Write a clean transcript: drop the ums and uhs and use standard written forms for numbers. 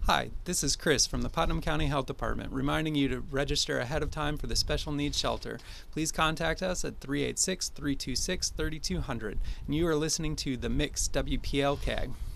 Hi, this is Chris from the Putnam County Health Department reminding you to register ahead of time for the Special Needs Shelter. Please contact us at 386-326-3200. And you are listening to The Mix WPLK.